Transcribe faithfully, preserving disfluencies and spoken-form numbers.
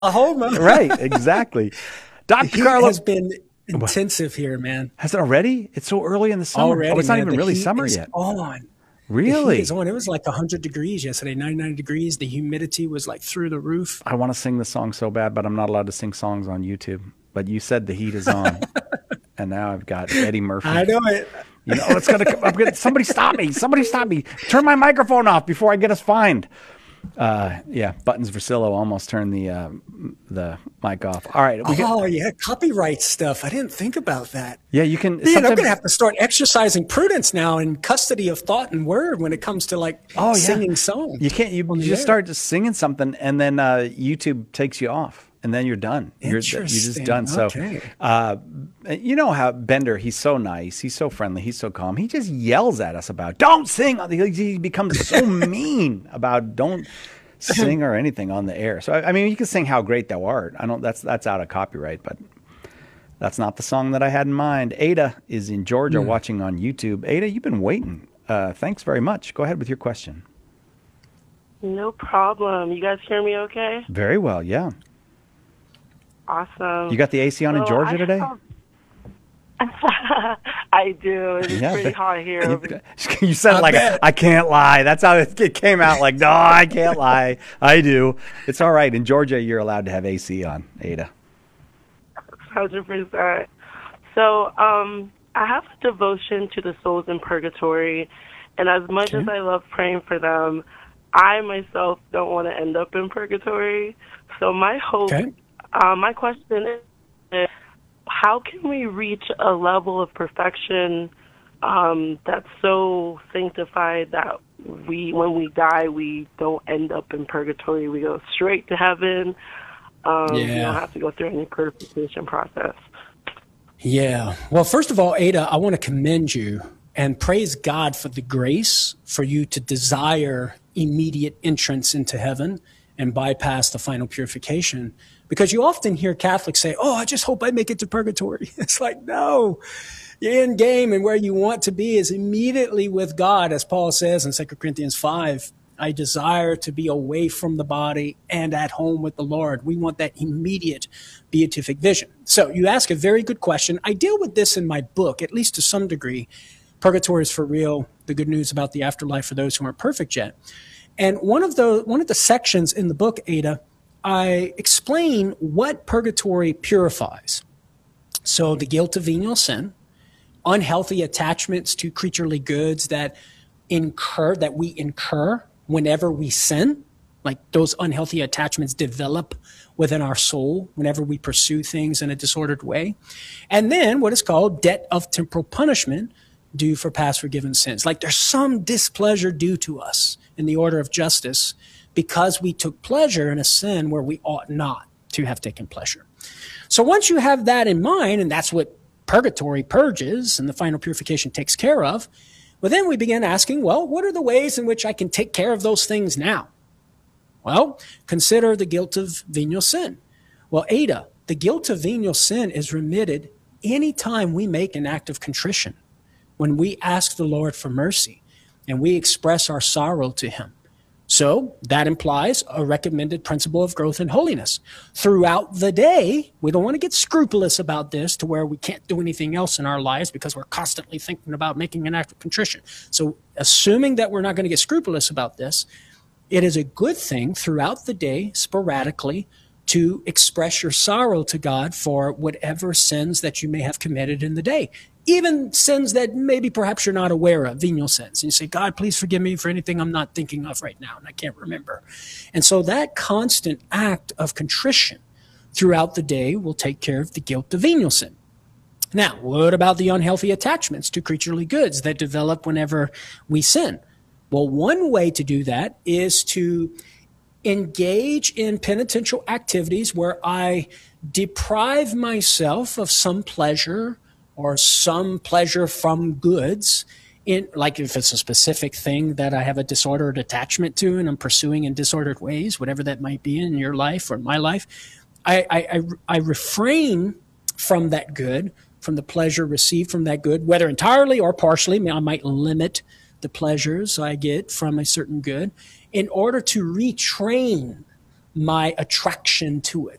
Oklahoma. Right, exactly. The Doctor heat Carlo has been intensive here, man. Has it already? It's so early in the summer. Already, oh, it's not man, even the really heat summer is yet. On. Really? The heat is on. It was like one hundred degrees yesterday, ninety-nine degrees. The humidity was like through the roof. I want to sing the song so bad, but I'm not allowed to sing songs on YouTube. But you said the heat is on. And now I've got Eddie Murphy. I know it. You know, it's gonna. I'm gonna somebody stop me! Somebody stop me! Turn my microphone off before I get us fined. Uh, yeah, Buttons Versillo almost turned the uh, the mic off. All right. We oh get, yeah, copyright stuff. I didn't think about that. Yeah, you can. Man, I'm gonna have to start exercising prudence now in custody of thought and word when it comes to like oh, yeah. singing songs. You can't. You, you just start just singing something, and then uh, YouTube takes you off. And then you're done. You're, you're just done. Okay. So, uh, you know how Bender, he's so nice. He's so friendly. He's so calm. He just yells at us about, don't sing. He becomes so mean about don't sing or anything on the air. So, I mean, you can sing How Great Thou Art. I don't, that's, that's out of copyright, but that's not the song that I had in mind. Ada is in Georgia mm. watching on YouTube. Ada, you've been waiting. Uh, thanks very much. Go ahead with your question. No problem. You guys hear me okay? Very well, yeah. Awesome. You got the A C on so in Georgia today? Have... I do. It's yeah, pretty but, hot here. You said I like, a, I can't lie. That's how it came out. Like, no, I can't lie. I do. It's all right. In Georgia, you're allowed to have A C on, Ada. one hundred percent. So um, I have a devotion to the souls in purgatory. And as much okay. as I love praying for them, I myself don't want to end up in purgatory. So my hope... Okay. Uh, my question is, how can we reach a level of perfection um, that's so sanctified that we, when we die, we don't end up in purgatory? We go straight to heaven. Um, yeah. We don't have to go through any purification process. Yeah. Well, first of all, Ada, I want to commend you and praise God for the grace for you to desire immediate entrance into heaven and bypass the final purification. Because you often hear Catholics say, oh, I just hope I make it to purgatory. It's like, no, your end game and where you want to be is immediately with God. As Paul says in Second Corinthians five, I desire to be away from the body and at home with the Lord. We want that immediate beatific vision. So you ask a very good question. I deal with this in my book, at least to some degree. Purgatory is for real. The good news about the afterlife for those who aren't perfect yet. And one of the, one of the sections in the book, Ada, I explain what purgatory purifies. So the guilt of venial sin, unhealthy attachments to creaturely goods that incur, that we incur whenever we sin, like those unhealthy attachments develop within our soul whenever we pursue things in a disordered way. And then what is called debt of temporal punishment due for past forgiven sins. Like there's some displeasure due to us in the order of justice because we took pleasure in a sin where we ought not to have taken pleasure. So once you have that in mind, and that's what purgatory purges and the final purification takes care of, well, then we begin asking, well, what are the ways in which I can take care of those things now? Well, consider the guilt of venial sin. Well, Ada, the guilt of venial sin is remitted anytime we make an act of contrition, when we ask the Lord for mercy and we express our sorrow to him. So that implies a recommended principle of growth in holiness. Throughout the day, we don't want to get scrupulous about this to where we can't do anything else in our lives because we're constantly thinking about making an act of contrition. So assuming that we're not going to get scrupulous about this, it is a good thing throughout the day, sporadically, to express your sorrow to God for whatever sins that you may have committed in the day. Even sins that maybe perhaps you're not aware of, venial sins. And you say, God, please forgive me for anything I'm not thinking of right now and I can't remember. And so that constant act of contrition throughout the day will take care of the guilt of venial sin. Now, what about the unhealthy attachments to creaturely goods that develop whenever we sin? Well, one way to do that is to engage in penitential activities where I deprive myself of some pleasure or some pleasure from goods, in like if it's a specific thing that I have a disordered attachment to and I'm pursuing in disordered ways, whatever that might be in your life or in my life, I, I, I refrain from that good, from the pleasure received from that good, whether entirely or partially. I might limit the pleasures I get from a certain good in order to retrain my attraction to it.